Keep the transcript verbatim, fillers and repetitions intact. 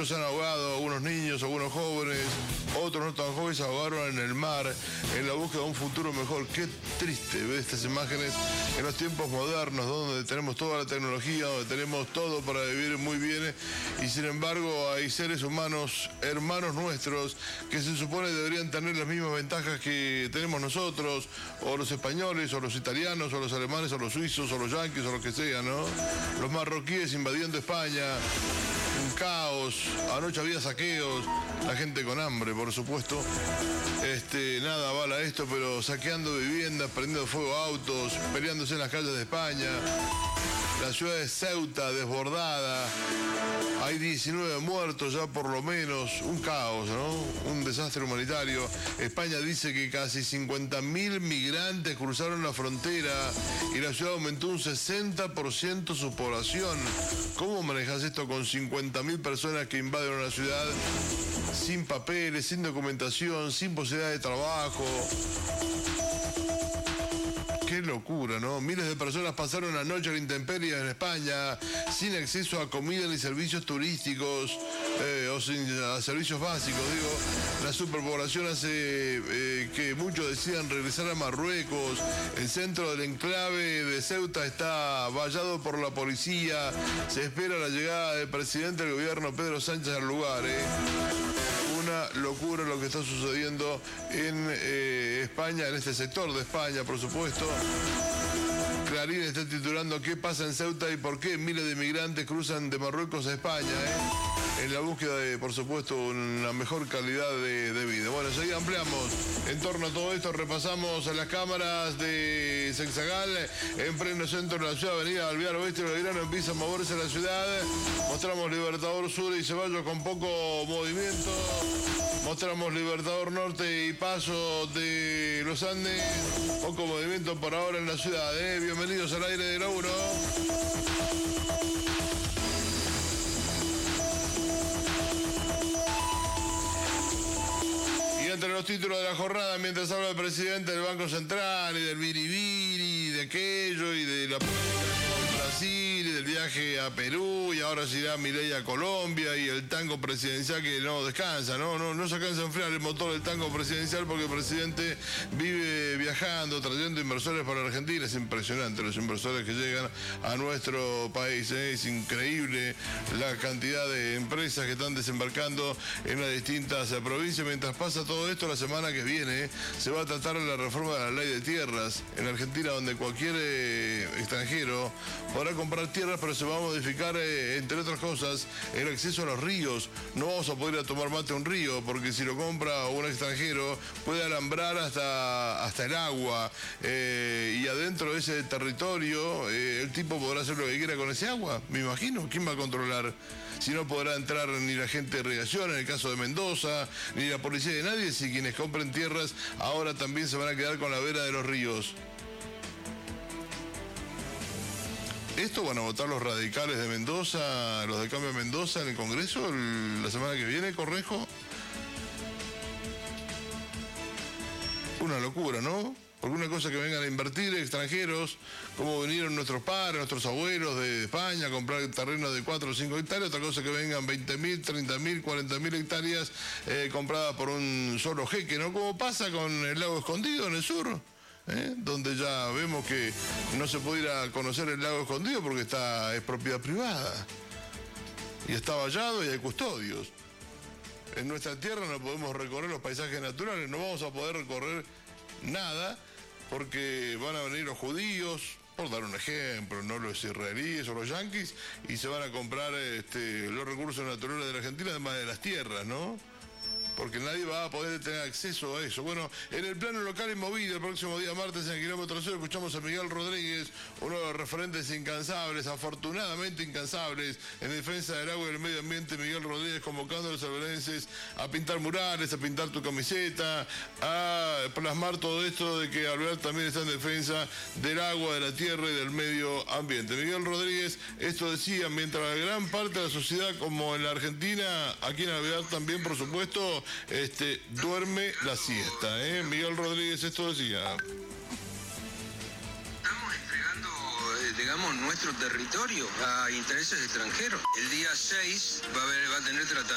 Algunos han ahogado, algunos niños, algunos jóvenes, otros no tan jóvenes se ahogaron en el mar en la búsqueda de un futuro mejor. Qué triste ver estas imágenes en los tiempos modernos, donde tenemos toda la tecnología, donde tenemos todo para vivir muy bien, y sin embargo hay seres humanos, hermanos nuestros, que se supone deberían tener las mismas ventajas que tenemos nosotros, o los españoles, o los italianos, o los alemanes, o los suizos, o los yanquis, o lo que sea, ¿no? Los marroquíes invadiendo España, un caos, anoche había saqueos, la gente con hambre, por supuesto. Este, nada bala esto, pero saqueando viviendas, prendiendo fuego a autos, peleándose en las calles de España. La ciudad de Ceuta desbordada. Hay diecinueve muertos ya por lo menos. Un caos, ¿no? Un desastre humanitario. España dice que casi cincuenta mil migrantes cruzaron la frontera y la ciudad aumentó un sesenta por ciento su población. ¿Cómo manejas esto con cincuenta mil personas que invaden una ciudad sin papeles, sin documentación, sin posibilidad de trabajo? Qué locura, ¿no? Miles de personas pasaron la noche a la intemperie en España, sin acceso a comida ni servicios turísticos, eh, o sin a servicios básicos, digo. La superpoblación hace eh, que muchos decidan regresar a Marruecos. El centro del enclave de Ceuta está vallado por la policía. Se espera la llegada del presidente del gobierno, Pedro Sánchez, al lugar, ¿eh? Una locura lo que está sucediendo en eh, España, en este sector de España, por supuesto. Clarín está titulando ¿qué pasa en Ceuta y por qué miles de migrantes cruzan de Marruecos a España? ¿eh? En la búsqueda de, por supuesto, una mejor calidad de, de vida. Bueno, enseguida ampliamos en torno a todo esto. Repasamos a las cámaras de Sexagal en pleno centro de la ciudad, avenida Alvear Oeste. Belgrano empieza a moverse la ciudad. Mostramos Libertador Sur y Ceballos con poco movimiento. Mostramos Libertador Norte y Paso de los Andes. Poco movimiento por ahora en la ciudad. ¿eh? Bienvenidos al aire de la uno. Y entre los títulos de la jornada, mientras habla el presidente del Banco Central y del biribiri, de aquello y de la Brasil y del viaje a Perú, y ahora se irá Milei a Colombia y el tango presidencial que no descansa, ¿no? No, no se cansa de enfriar el motor del tango presidencial porque el presidente vive viajando, trayendo inversores para Argentina. Es impresionante los inversores que llegan a nuestro país, ¿eh? Es increíble la cantidad de empresas que están desembarcando en las distintas provincias. Mientras pasa todo esto, la semana que viene se va a tratar la reforma de la ley de tierras en Argentina, donde cualquier eh, extranjero podrá comprar tierras, pero se va a modificar, eh, entre otras cosas, el acceso a los ríos. No vamos a poder ir a tomar mate a un río, porque si lo compra un extranjero, puede alambrar hasta, hasta el agua. Eh, y adentro de ese territorio, eh, el tipo podrá hacer lo que quiera con ese agua, me imagino. ¿Quién va a controlar? Si no podrá entrar ni la gente de irrigación, en el caso de Mendoza, ni la policía de nadie, si quienes compren tierras ahora también se van a quedar con la vera de los ríos. ¿Esto van a votar los radicales de Mendoza, los de Cambio Mendoza en el Congreso el, la semana que viene, Correjo? Una locura, ¿no? Porque una cosa que vengan a invertir extranjeros, como vinieron nuestros padres, nuestros abuelos de España a comprar terrenos de cuatro o cinco hectáreas, otra cosa que vengan veinte mil, treinta mil, cuarenta mil hectáreas eh, compradas por un solo jeque, ¿no? Como pasa con el lago Escondido en el sur. ¿Eh? Donde ya vemos que no se puede ir a conocer el lago Escondido porque está, es propiedad privada y está vallado y hay custodios. En nuestra tierra no podemos recorrer los paisajes naturales, no vamos a poder recorrer nada porque van a venir los judíos, por dar un ejemplo, no los israelíes o los yanquis, y se van a comprar este, los recursos naturales de la Argentina, además de las tierras, ¿no? Porque nadie va a poder tener acceso a eso. Bueno, en el plano local y movido, el próximo día martes en el kilómetro cero escuchamos a Miguel Rodríguez, uno de los referentes incansables, afortunadamente incansables, en defensa del agua y del medio ambiente. Miguel Rodríguez convocando a los alberenses a pintar murales, a pintar tu camiseta, a plasmar todo esto de que Alvear también está en defensa del agua, de la tierra y del medio ambiente. Miguel Rodríguez, esto decía, mientras la gran parte de la sociedad, como en la Argentina, aquí en Alvear también, por supuesto, Este, duerme la siesta, ¿eh? Miguel Rodríguez, esto decía. Estamos entregando, eh, digamos, nuestro territorio a intereses extranjeros. El día seis va a, haber, va a tener tratamiento.